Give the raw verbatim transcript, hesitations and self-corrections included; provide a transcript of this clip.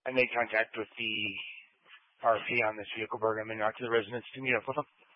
I made contact with the R P on this vehicle program and out to the residents to meet up with them.